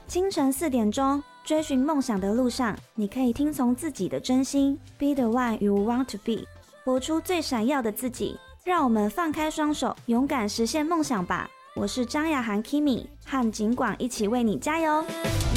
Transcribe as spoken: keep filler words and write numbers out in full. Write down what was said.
清晨四点钟，追寻梦想的路上，你可以听从自己的真心 ，Be the one you want to be， 活出最闪耀的自己。让我们放开双手，勇敢实现梦想吧！我是张雅涵 Kimi， 和景广一起为你加油。